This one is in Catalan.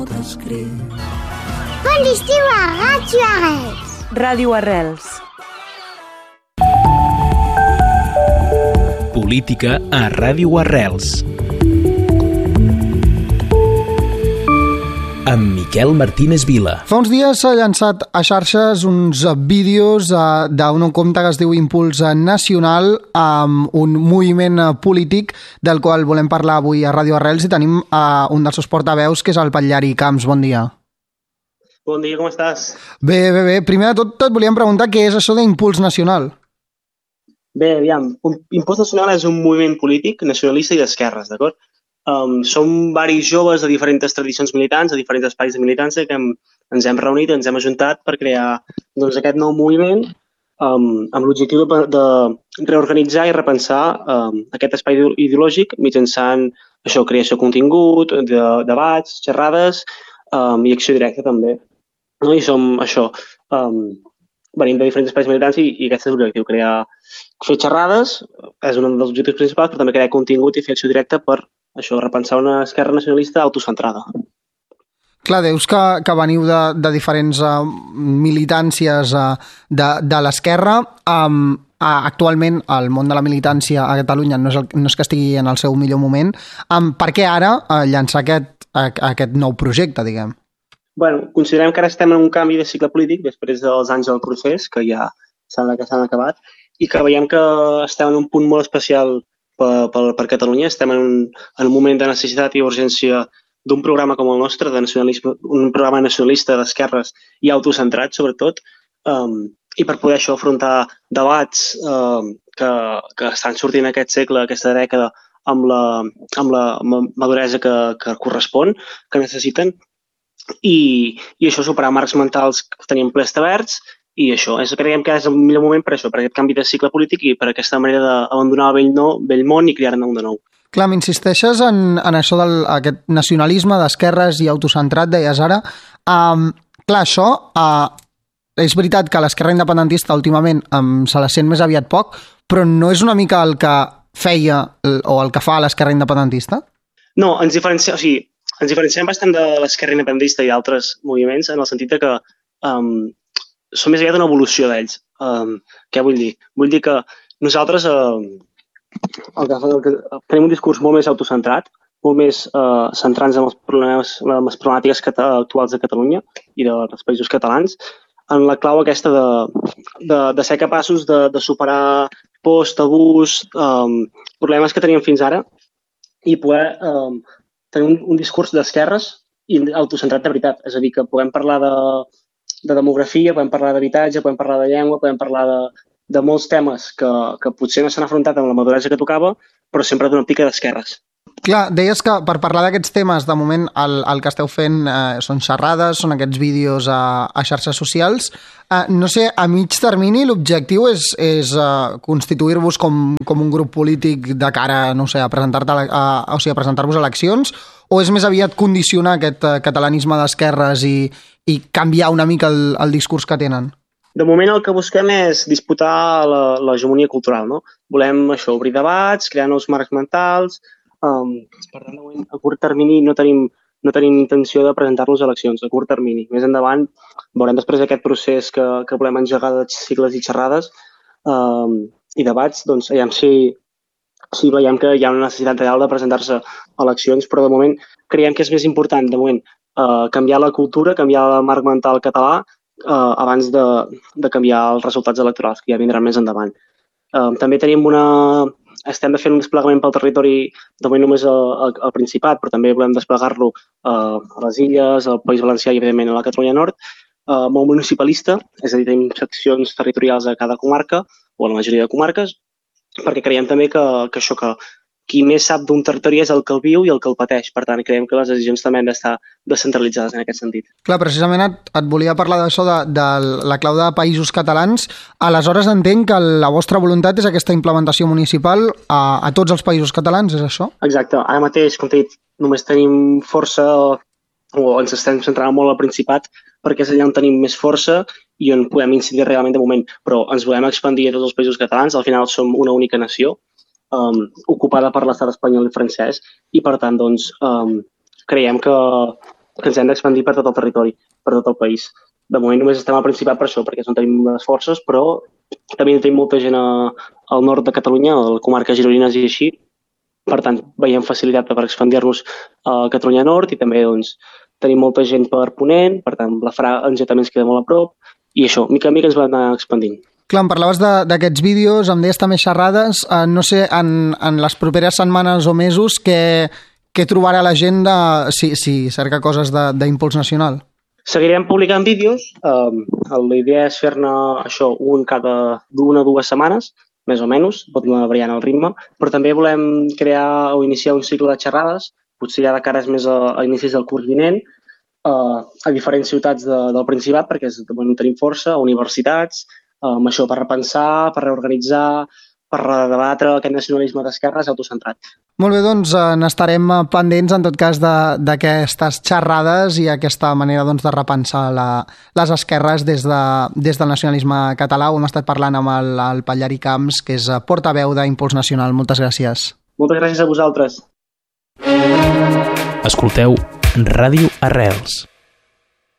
Bon estiu a Ràdio Arrels. Ràdio Arrels. Política a Ràdio Arrels. Amb Miquel Martínez Vila. Fa uns dies s'ha llançat a xarxes uns vídeos d'un compte que es diu Impuls Nacional, amb un moviment polític del qual volem parlar avui a Ràdio Arrels, i tenim un dels seus portaveus, que és el Patllari Camps. Bon dia. Bon dia, com estàs? Bé. Primer de tot et volíem preguntar què és això d'Impuls Nacional. Bé, aviam, Impuls Nacional és un moviment polític nacionalista i d'esquerres, d'acord? Som varis joves de diferents tradicions militants, de diferents espais de militància, que ens hem reunit, ens hem ajuntat per crear aquest nou moviment amb l'objectiu de reorganitzar i repensar aquest espai ideològic mitjançant això, creació de contingut, de debats, xerrades i acció directa també. No? I som això, venim de diferents espais militants i aquest és l'objectiu, fer xerrades és un dels objectius principals, però també crear contingut i fer acció directa per això, repensar una esquerra nacionalista autocentrada. Clar, deus que veniu de diferents militàncies de l'esquerra. Actualment el món de la militància a Catalunya no és que estigui en el seu millor moment. Per què ara llançar aquest nou projecte, diguem? Bueno, considerem que ara estem en un canvi de cicle polític després dels anys del procés, que ja s'han acabat, i que veiem que estem en un punt molt especial per Catalunya. Estem en un moment de necessitat i urgència d'un programa com el nostre, de nacionalisme, un programa nacionalista d'esquerres i autocentrat, sobretot, i per poder això afrontar debats que estan sortint aquest segle, aquesta dècada, amb la maduresa que correspon, que necessiten, i això, superar marcs mentals que tenim ple establerts. I això, creiem que és el millor moment per això, per aquest canvi de cicle polític i per aquesta manera d'abandonar el vell món i crear-ne un de nou. Clar, m'insisteixes en això d'aquest nacionalisme d'esquerres i autocentrat, deies ara. Clar, això és veritat que l'esquerra independentista últimament se la sent més aviat poc, però no és una mica el que feia o el que fa l'esquerra independentista? No, ens diferenciem bastant de l'esquerra independentista i d'altres moviments, en el sentit que som més aviat una evolució d'ells. Què vull dir? Vull dir que nosaltres tenim un discurs molt més autocentrat, molt més centrant-nos en les problemàtiques actuals de Catalunya i dels països catalans, en la clau aquesta de ser capaços de superar pors, tabús, problemes que teníem fins ara i poder tenir un discurs d'esquerres i autocentrat de veritat. És a dir, que podem parlar de demografia, podem parlar d'habitatge, podem parlar de llengua, podem parlar de molts temes que potser no s'han afrontat amb la maduresa que tocava, però sempre d'una òptica d'esquerres. Clar, deies que per parlar d'aquests temes, de moment el que esteu fent són xerrades, són aquests vídeos a xarxes socials. No sé, a mig termini l'objectiu és constituir-vos com un grup polític de cara, no sé, a presentar-vos a eleccions, o és més aviat condicionar aquest catalanisme d'esquerres i canviar una mica el discurs que tenen? De moment el que busquem és disputar l'hegemonia cultural, no? Volem això, obrir debats, crear nous marcs mentals. Per tant, a curt termini no tenim intenció de presentar-nos a eleccions, a curt termini. Més endavant veurem després d'aquest procés que volem engegar de cicles i xerrades i debats, doncs aviam si veiem que hi ha una necessitat real de presentar-se a eleccions, però de moment creiem que és més important, de moment, canviar la cultura, canviar el marc mental català abans de canviar els resultats electorals, que ja vindran més endavant. També estem fent un desplegament pel territori, de moment només al Principat, però també volem desplegar-lo a les Illes, al País Valencià i, evidentment, a la Catalunya Nord, molt municipalista, és a dir, tenim seccions territorials a cada comarca, o a la majoria de comarques, perquè creiem també que qui més sap d'un territori és el que el viu i el que el pateix. Per tant, creiem que les decisions també han d'estar descentralitzades en aquest sentit. Clar, precisament et volia parlar d'això, de la clau de països catalans. Aleshores entenc que la vostra voluntat és aquesta implementació municipal a tots els països catalans, és això? Exacte. Ara mateix, com t'he dit, només tenim força, o ens estem centrant molt al Principat, perquè és allà on tenim més força i on podem incidir realment de moment. Però ens volem expandir a tots els països catalans. Al final som una única nació, ocupada per l'estat espanyol i francès, i per tant, doncs, creiem que que ens hem d'expandir per tot el territori, per tot el país. De moment només estem al Principat per això, perquè és on tenim les forces, però també tenim molta gent al nord de Catalunya, a la comarca gironines i així. Per tant, veiem facilitat per expandir-nos a Catalunya Nord i també doncs, tenim molta gent per Ponent, per tant, la Franja també ens queda molt a prop i això, mica en mica ens va anar expandint. Clar, em parlaves d'aquests vídeos, em deies també xerrades, no sé, en les properes setmanes o mesos, què trobarà la gent si cerca coses d'impuls nacional? Seguirem publicant vídeos, la idea és fer-ne això un cada una o dues setmanes, més o menys, pot anar variant el ritme, però també volem crear o iniciar un cicle de xerrades, potser ja de cares més a inicis del curs vinent, a diferents ciutats del Principat, perquè tenim força, a universitats, amb això per repensar, per reorganitzar, per redebatre aquest nacionalisme d'esquerres autocentrat. Molt bé, doncs n'estarem pendents en tot cas d'aquestes xerrades i aquesta manera doncs, de repensar les esquerres des del nacionalisme català. Ho hem estat parlant amb el Patllari Camps, que és portaveu d'Impuls Nacional. Moltes gràcies. Moltes gràcies a vosaltres. Escolteu Ràdio Arrels.